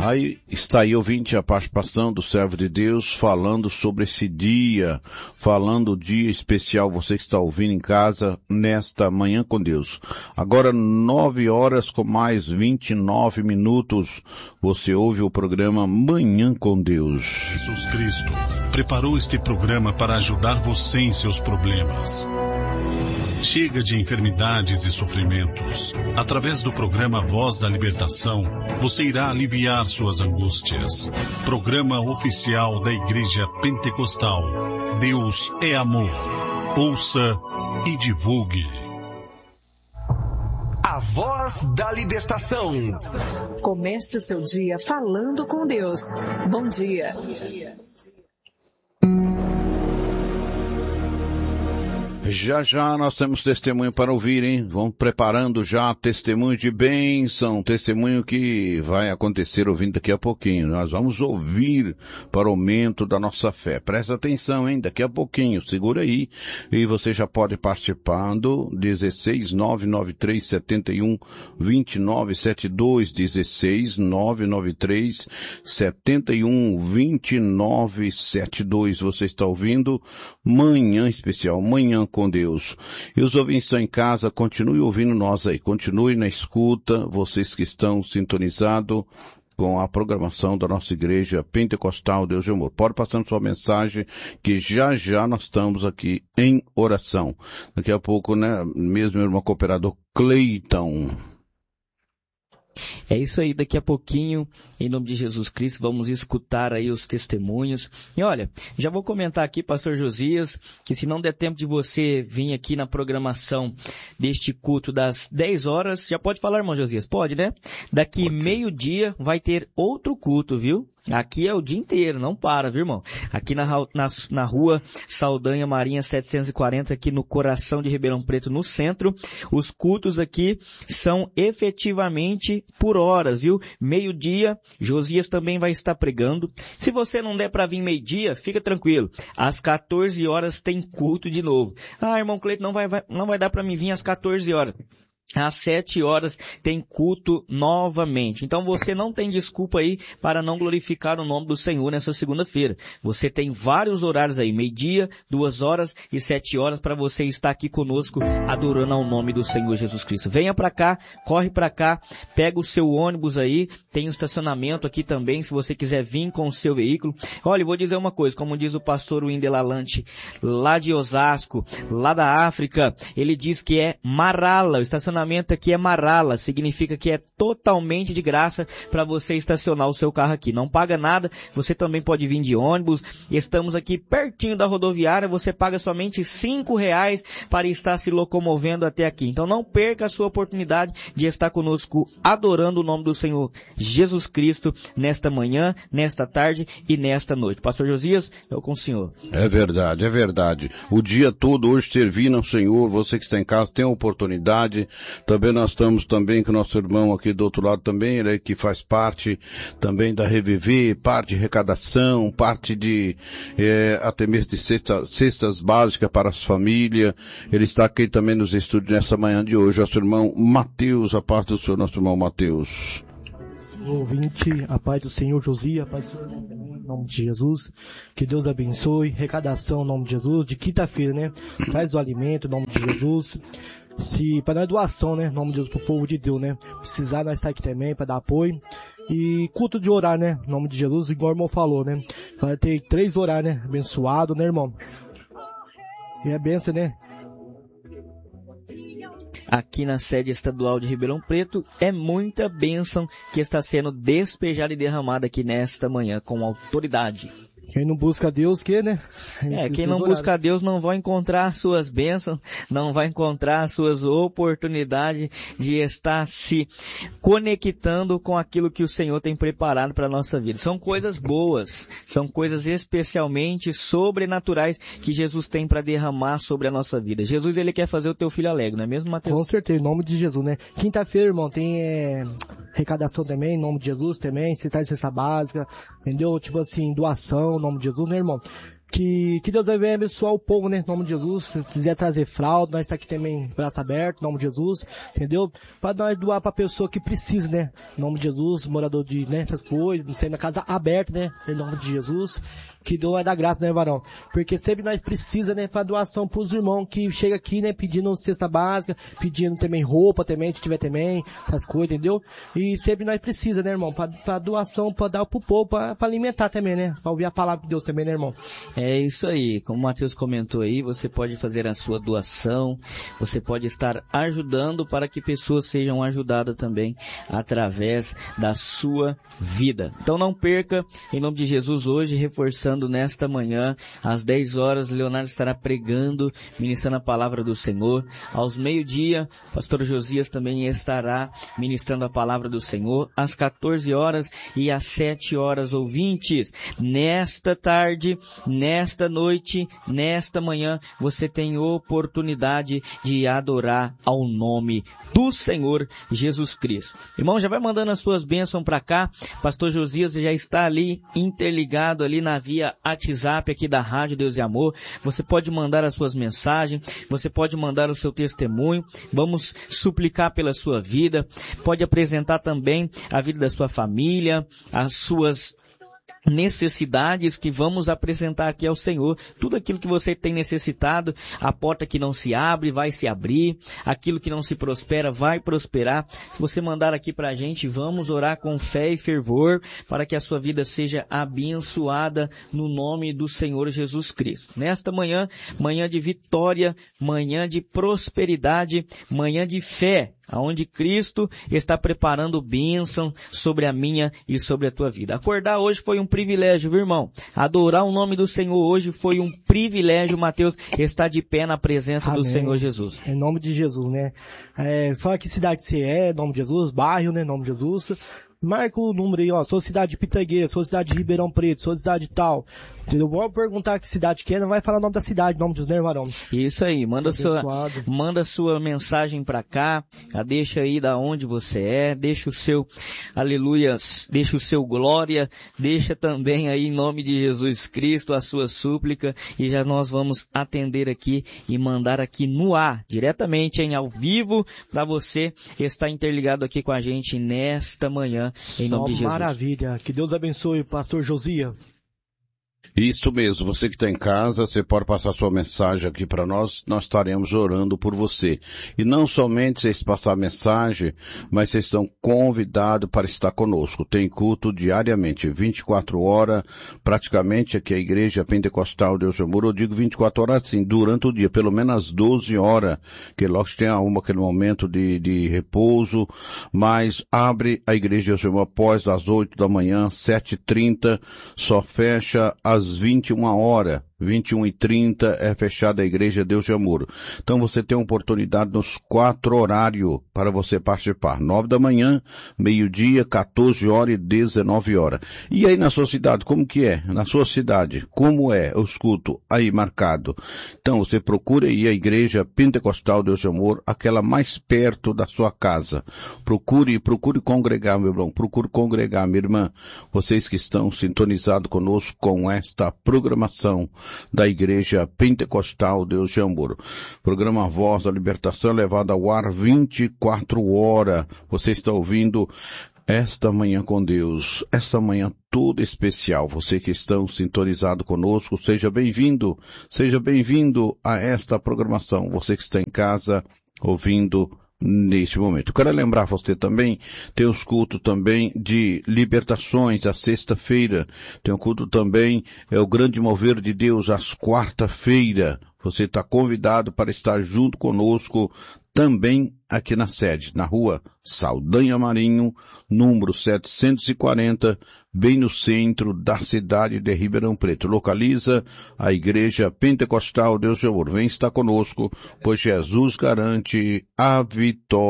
Aí está aí, ouvinte, a participação do servo de Deus falando sobre esse dia, falando o dia especial, você que está ouvindo em casa, nesta Manhã com Deus. Agora 9h com mais 29 minutos, você ouve o programa Manhã com Deus. Jesus Cristo preparou este programa para ajudar você em seus problemas. Chega de enfermidades e sofrimentos. Através do programa Voz da Libertação, você irá aliviar suas angústias. Programa oficial da Igreja Pentecostal. Deus é amor. Ouça e divulgue. A Voz da Libertação. Comece o seu dia falando com Deus. Bom dia. Já nós temos testemunho para ouvir, hein? Vamos preparando já testemunho de bênção, testemunho que vai acontecer ouvindo daqui a pouquinho. Nós vamos ouvir para o aumento da nossa fé. Presta atenção, hein? Daqui a pouquinho, segura aí. E você já pode participando, 16993712972, 16993712972. Você está ouvindo Manhã Especial, Manhã com Deus. E os ouvintes estão em casa, continue ouvindo nós aí, continue na escuta, vocês que estão sintonizados com a programação da nossa igreja Pentecostal Deus de Amor. Pode passando sua mensagem, que já nós estamos aqui em oração. Daqui a pouco, né, mesmo meu irmão cooperador Cleiton. É isso aí, daqui a pouquinho, em nome de Jesus Cristo, vamos escutar aí os testemunhos. E olha, já vou comentar aqui, pastor Josias, que se não der tempo de você vir aqui na programação deste culto das 10 horas, já pode falar, irmão Josias? Pode, né? Daqui meio-dia vai ter outro culto, viu? Aqui é o dia inteiro, não para, viu, irmão? Aqui na rua Saldanha Marinha 740, aqui no coração de Ribeirão Preto, no centro. Os cultos aqui são efetivamente por horas, viu? Meio-dia, Josias também vai estar pregando. Se você não der para vir meio-dia, fica tranquilo. Às 14 horas tem culto de novo. Ah, irmão Cleiton, não vai dar para mim vir às 14 horas. Às 7 horas tem culto novamente. Então você não tem desculpa aí para não glorificar o nome do Senhor nessa segunda-feira. Você tem vários horários aí, meio-dia, 2 horas e 7 horas para você estar aqui conosco adorando ao nome do Senhor Jesus Cristo. Venha para cá, corre para cá, pega o seu ônibus aí, tem um estacionamento aqui também, se você quiser vir com o seu veículo. Olha, eu vou dizer uma coisa, como diz o pastor Winder Lalante, lá de Osasco, lá da África, ele diz que é Marala, o estacionamento aqui é Marala, significa que é totalmente de graça para você estacionar o seu carro aqui. Não paga nada, você também pode vir de ônibus. Estamos aqui pertinho da rodoviária, você paga somente R$5 para estar se locomovendo até aqui. Então não perca a sua oportunidade de estar conosco adorando o nome do Senhor Jesus Cristo nesta manhã, nesta tarde e nesta noite. Pastor Josias, é com o senhor. É verdade, é verdade. O dia todo hoje servindo ao Senhor, você que está em casa tem a oportunidade. Também nós estamos também com o nosso irmão aqui do outro lado também, ele que faz parte também da Reviver, parte de arrecadação, parte de até mesmo de cestas básicas para as famílias. Ele está aqui também nos estúdios nessa manhã de hoje, nosso irmão Mateus, a parte do senhor, nosso irmão Mateus. Ouvinte, a paz do Senhor Josias, a paz do Senhor em nome de Jesus, que Deus abençoe, arrecadação em nome de Jesus, de quinta-feira, né, faz o alimento em nome de Jesus, se para dar doação, né, em nome de Deus, pro povo de Deus, né, precisar nós estar aqui também para dar apoio, e culto de orar, né, em nome de Jesus, igual o irmão falou, né, vai ter 3 horários, né, abençoado, né, irmão, e é benção, né. Aqui na sede estadual de Ribeirão Preto, é muita bênção que está sendo despejada e derramada aqui nesta manhã, com autoridade. Quem não busca Deus, que, né? Quem não busca Deus não vai encontrar suas bênçãos, não vai encontrar suas oportunidades de estar se conectando com aquilo que o Senhor tem preparado para a nossa vida. São coisas boas, são coisas especialmente sobrenaturais que Jesus tem para derramar sobre a nossa vida. Jesus, ele quer fazer o teu filho alegre, não é mesmo, Mateus? Com certeza, em nome de Jesus, né? Quinta-feira, irmão, tem arrecadação também, em nome de Jesus também, citar cesta básica, entendeu? Tipo assim, doação, em nome de Jesus, né, irmão? Que Deus vai abençoar o povo, né? Em nome de Jesus. Se quiser trazer fralda, nós está aqui também, braço aberto, em nome de Jesus. Entendeu? Para nós doar pra pessoa que precisa, né? Em nome de Jesus, morador de, né, essas coisas, não sei, na casa aberta, né? Em nome de Jesus. Que Deus vai dar graça, né, varão? Porque sempre nós precisa, né, para doação pros irmãos que chega aqui, né, pedindo cesta básica, pedindo também roupa também, se tiver também, essas coisas, entendeu? E sempre nós precisa, né, irmão? Pra doação, pra dar pro povo, pra alimentar também, né? Pra ouvir a palavra de Deus também, né, irmão? É isso aí, como o Matheus comentou aí, você pode fazer a sua doação, você pode estar ajudando para que pessoas sejam ajudadas também através da sua vida. Então não perca, em nome de Jesus, hoje, reforçando nesta manhã, às 10 horas, Leonardo estará pregando, ministrando a palavra do Senhor. Aos meio-dia, pastor Josias também estará ministrando a palavra do Senhor. Às 14 horas e às 7 horas, ouvintes, nesta tarde, nesta noite, nesta manhã, você tem oportunidade de adorar ao nome do Senhor Jesus Cristo. Irmão, já vai mandando as suas bênçãos para cá. Pastor Josias já está ali, interligado ali na via WhatsApp aqui da Rádio Deus e Amor. Você pode mandar as suas mensagens, você pode mandar o seu testemunho. Vamos suplicar pela sua vida. Pode apresentar também a vida da sua família, as suas necessidades que vamos apresentar aqui ao Senhor. Tudo aquilo que você tem necessitado, a porta que não se abre vai se abrir, aquilo que não se prospera vai prosperar. Se você mandar aqui pra gente, vamos orar com fé e fervor para que a sua vida seja abençoada no nome do Senhor Jesus Cristo. Nesta manhã, manhã de vitória, manhã de prosperidade, manhã de fé, aonde Cristo está preparando bênção sobre a minha e sobre a tua vida. Acordar hoje foi um privilégio, viu, irmão? Adorar o nome do Senhor hoje foi um privilégio. Mateus está de pé na presença Amém. Do Senhor Jesus. Em nome de Jesus, né? Fala que cidade você é, em nome de Jesus, bairro, né, em nome de Jesus. Marca o número aí, ó, sou cidade de Pitangueira, sou cidade de Ribeirão Preto, sou cidade tal. Entendeu? Vamos perguntar que cidade que é, não vai falar o nome da cidade, nome dos varão. Isso aí, manda sua mensagem pra cá, deixa aí da onde você é, deixa o seu aleluias, deixa o seu glória, deixa também aí em nome de Jesus Cristo a sua súplica e já nós vamos atender aqui e mandar aqui no ar, diretamente ao vivo, para você estar interligado aqui com a gente nesta manhã. Em nome de Jesus. Maravilha. Que Deus abençoe, pastor Josias. Isso mesmo, você que está em casa, você pode passar sua mensagem aqui para nós estaremos orando por você. E não somente vocês passar a mensagem, mas vocês estão convidados para estar conosco. Tem culto diariamente, 24 horas, praticamente aqui a Igreja Pentecostal Deus e Amor, eu digo 24 horas assim, durante o dia, pelo menos às 12 horas, que logo tem aquele momento de repouso, mas abre a Igreja Deus e Amor após as 8 da manhã, 7h30, só fecha às 21 horas, 21h30 é fechada a Igreja Deus de Amor. Então você tem a oportunidade nos 4 horários para você participar. 9 da manhã, meio-dia, 14 horas e 19 horas. E aí na sua cidade, como que é? Na sua cidade, como é os cultos aí marcado? Então você procura aí a Igreja Pentecostal Deus de Amor, aquela mais perto da sua casa. Procure congregar, meu irmão. Procure congregar, minha irmã. Vocês que estão sintonizados conosco com esta programação da Igreja Pentecostal Deus de Amor. Programa Voz da Libertação levado ao ar 24 horas. Você está ouvindo esta manhã com Deus, esta manhã toda especial. Você que está sintonizado conosco, seja bem-vindo a esta programação. Você que está em casa ouvindo neste momento. Quero lembrar você também, tem os cultos também de libertações, a sexta-feira. Tem o culto também, o grande mover de Deus, às quarta-feira. Você está convidado para estar junto conosco também aqui na sede, na rua Saldanha Marinho, número 740, bem no centro da cidade de Ribeirão Preto. Localiza a Igreja Pentecostal Deus de Amor. Vem estar conosco, pois Jesus garante a vitória.